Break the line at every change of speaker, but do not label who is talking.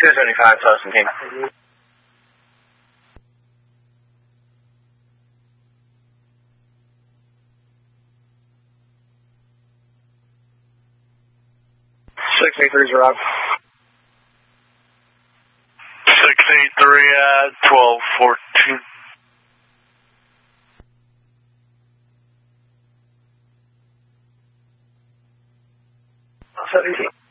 275, Tustin King. Six eight three Rob.
683 at 1214.
17.